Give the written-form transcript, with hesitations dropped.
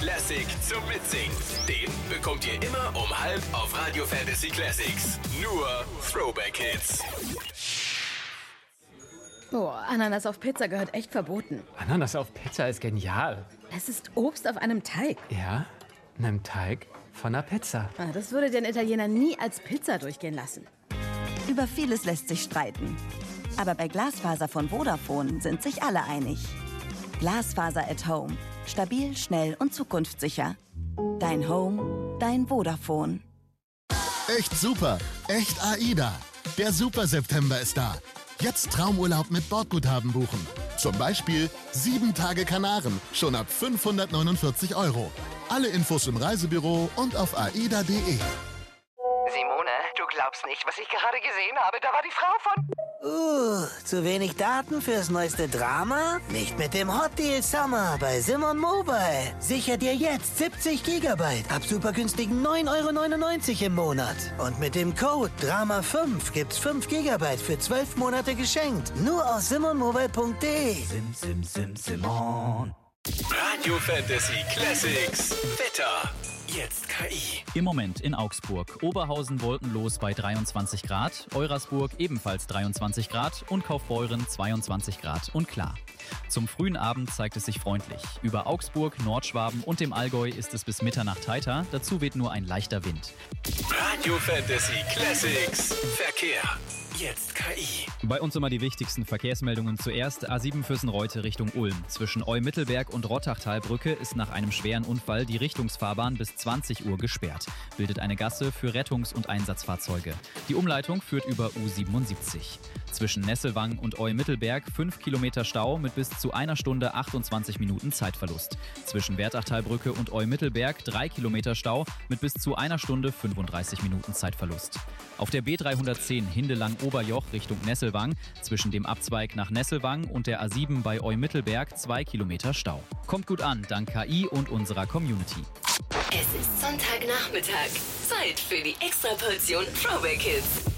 Classic zum Mitsingen. Den bekommt ihr immer um 5 auf Radio Fantasy Classics. Nur Throwback Hits. Boah, Ananas auf Pizza gehört echt verboten. Ananas auf Pizza ist genial. Es ist Obst auf einem Teig. Ja, einem Teig von einer Pizza. Das würde den Italiener nie als Pizza durchgehen lassen. Über vieles lässt sich streiten. Aber bei Glasfaser von Vodafone sind sich alle einig. Glasfaser at Home. Stabil, schnell und zukunftssicher. Dein Home, dein Vodafone. Echt super, echt AIDA. Der Super September ist da. Jetzt Traumurlaub mit Bordguthaben buchen. Zum Beispiel 7 Tage Kanaren, schon ab 549 €. Alle Infos im Reisebüro und auf aida.de. Simone, du glaubst nicht, was ich gerade gesehen habe. Da war die Frau von... Zu wenig Daten fürs neueste Drama? Nicht mit dem Hot Deal Summer bei Simon Mobile. Sicher dir jetzt 70 GB ab super günstigen 9,99 € im Monat. Und mit dem Code DRAMA5 gibt's 5 GB für 12 Monate geschenkt. Nur auf simonmobile.de. Simon. Radio Fantasy Classics. Wetter. Jetzt KI. Im Moment in Augsburg. Oberhausen wolkenlos bei 23 Grad, Eurasburg ebenfalls 23 Grad und Kaufbeuren 22 Grad und klar. Zum frühen Abend zeigt es sich freundlich. Über Augsburg, Nordschwaben und dem Allgäu ist es bis Mitternacht heiter, dazu weht nur ein leichter Wind. Radio Fantasy Classics. Verkehr. Jetzt KI. Bei uns immer die wichtigsten Verkehrsmeldungen zuerst. A7 Vürsenreute Richtung Ulm. Zwischen Eu-Mittelberg und Rottachtalbrücke ist nach einem schweren Unfall die Richtungsfahrbahn bis 20 Uhr gesperrt. Bildet eine Gasse für Rettungs- und Einsatzfahrzeuge. Die Umleitung führt über U77. Zwischen Nesselwang und Eu-Mittelberg 5 Kilometer Stau mit bis zu 1 Stunde 28 Minuten Zeitverlust. Zwischen Wertachtalbrücke und Eu-Mittelberg 3 Kilometer Stau mit bis zu 1 Stunde 35 Minuten Zeitverlust. Auf der B310 Hindelang-Oberjoch Richtung Nesselwang zwischen dem Abzweig nach Nesselwang und der A7 bei Eu-Mittelberg 2 Kilometer Stau. Kommt gut an, dank KI und unserer Community. Es ist Sonntagnachmittag. Zeit für die Extraportion Throwback Hits.